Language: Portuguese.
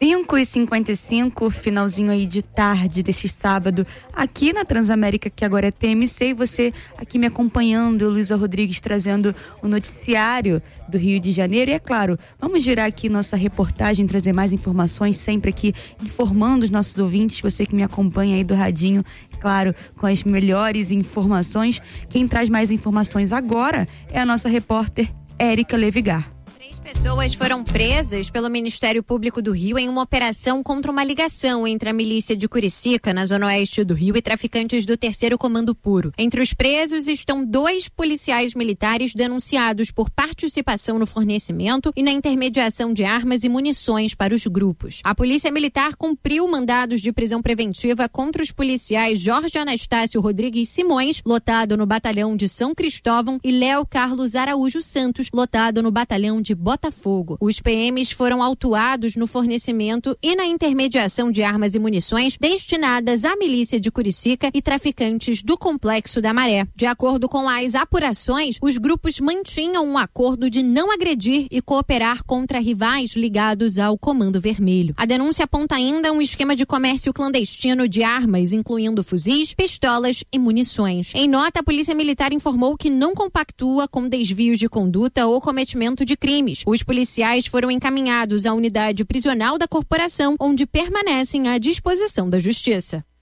5h55, finalzinho aí de tarde desse sábado, aqui na Transamérica, que agora é TMC, e você aqui me acompanhando, eu, Luísa Rodrigues, trazendo o noticiário do Rio de Janeiro. E é claro, vamos girar aqui nossa reportagem, trazer mais informações, sempre aqui informando os nossos ouvintes, você que me acompanha aí do radinho, é claro, com as melhores informações. Quem traz mais informações agora é a nossa repórter Érica Levigar. Pessoas foram presas pelo Ministério Público do Rio em uma operação contra uma ligação entre a milícia de Curicica, na zona oeste do Rio, e traficantes do 3º Comando Puro. Entre os presos estão 2 policiais militares denunciados por participação no fornecimento e na intermediação de armas e munições para os grupos. A Polícia Militar cumpriu mandados de prisão preventiva contra os policiais Jorge Anastácio Rodrigues Simões, lotado no Batalhão de São Cristóvão, e Léo Carlos Araújo Santos, lotado no Batalhão de Botafogo. Os PMs foram autuados no fornecimento e na intermediação de armas e munições destinadas à milícia de Curicica e traficantes do Complexo da Maré. De acordo com as apurações, os grupos mantinham um acordo de não agredir e cooperar contra rivais ligados ao Comando Vermelho. A denúncia aponta ainda um esquema de comércio clandestino de armas, incluindo fuzis, pistolas e munições. Em nota, a Polícia Militar informou que não compactua com desvios de conduta ou cometimento de crimes. Os policiais foram encaminhados à unidade prisional da corporação, onde permanecem à disposição da Justiça.